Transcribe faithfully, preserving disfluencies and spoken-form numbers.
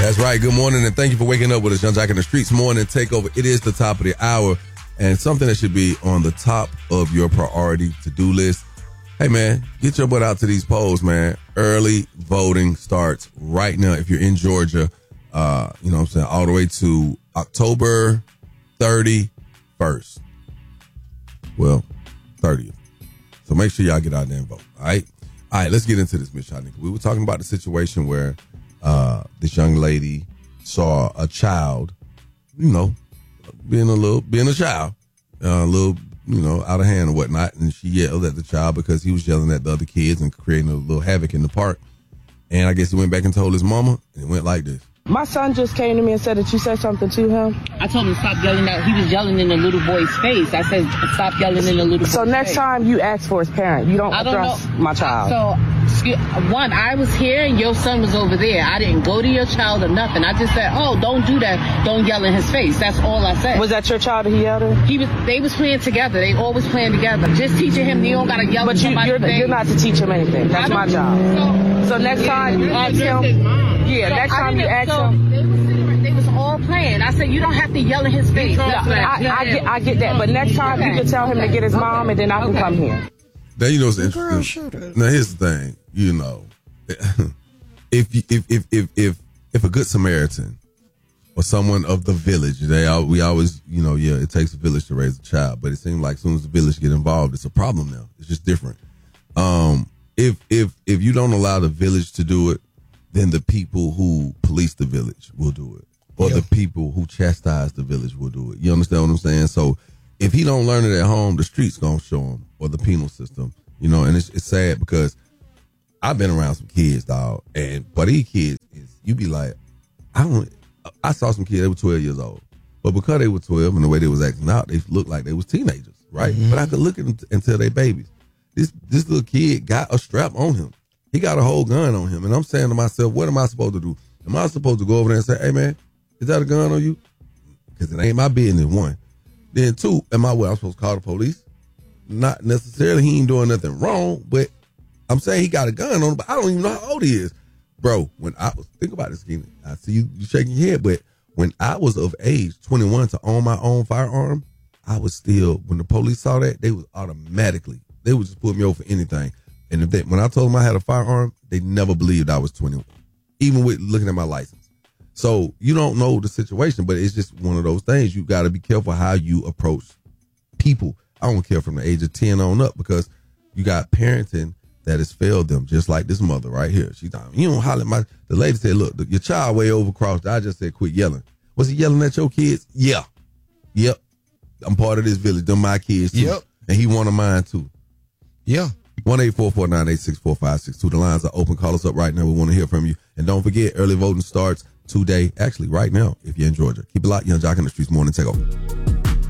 That's right. Good morning, and thank you for waking up with us. Young Jock in the Streets Morning Takeover. It is the top of the hour, and something that should be on the top of your priority to-do list. Hey, man, get your butt out to these polls, man. Early voting starts right now if you're in Georgia, uh, you know what I'm saying, all the way to October thirty-first. Well, thirtieth. So make sure y'all get out there and vote, all right? All right, let's get into this, Miss Shanika. We were talking about the situation where uh, this young lady saw a child, you know, being a little, being a child, uh, a little, you know, out of hand or whatnot, and she yelled at the child because he was yelling at the other kids and creating a little havoc in the park. And I guess he went back and told his mama, and it went like this. My son just came to me and said that you said something to him. I told him to stop yelling at, he was yelling in the little boy's face. I said, stop yelling in the little boy's face. So next face. time you ask for his parent, you don't, I don't address know. my child. So, one, I was here and your son was over there. I didn't go to your child or nothing. I just said, oh, don't do that. Don't yell in his face. That's all I said. Was that your child that he yelled at? He was, they was playing together. They always playing together. Just teaching him, you don't got to yell but at you, somebody. But you, you're not to teach him anything. That's my job. So, so next time you ask him, yeah, so next time you ask so him. They was sitting right, they was all playing. I said, you don't have to yell in his face. No, I, I, get, I get that. But next time you can tell him to get his mom and then I can okay. come here. Now, you know what's interesting? Now, here's the thing. You know, if, if, if, if, if, if a good Samaritan or someone of the village, they all, we always, you know, yeah, it takes a village to raise a child, but it seems like as soon as the village get involved, it's a problem now. It's just different. Um, if, if, if you don't allow the village to do it, then the people who police the village will do it. Or yep. the people who chastise the village will do it. You understand what I'm saying? So if he don't learn it at home, the streets gonna show him, or the penal system, you know, and it's, it's sad because I've been around some kids, dog, and but these kids, is you be like, I don't, I saw some kids, they were twelve years old, but because they were twelve and the way they was acting out, they looked like they was teenagers, right? Mm-hmm. But I could look at them until they babies. This, this little kid got a strap on him. He got a whole gun on him. And I'm saying to myself, what am I supposed to do? Am I supposed to go over there and say, hey, man, is that a gun on you? Because it ain't my business, one. Then two, am I what? I'm supposed to call the police? Not necessarily. He ain't doing nothing wrong, but I'm saying he got a gun on him, but I don't even know how old he is. Bro, when I was, think about this, Keenan. I see you, you shaking your head, but when I was of age, twenty-one, to own my own firearm, I was still, when the police saw that, they was automatically, they would just put me over for anything. And if they, when I told them I had a firearm, they never believed I was twenty-one, even with looking at my license. So you don't know the situation, but it's just one of those things. You got to be careful how you approach people. I don't care from the age of ten on up, because you got parenting that has failed them, just like this mother right here. She's like, you don't holler at my, the lady said, look, your child way overcrossed. I just said, quit yelling. Was he yelling at your kids? Yeah. Yep. I'm part of this village. They're my kids too. Yep. And he one of mine too. Yeah. one eight four four nine eight six four five six two. The lines are open. Call us up right now. We want to hear from you. And don't forget, early voting starts today. Actually, right now, if you're in Georgia. Keep it locked. Young Jock in the Streets Morning Takeover.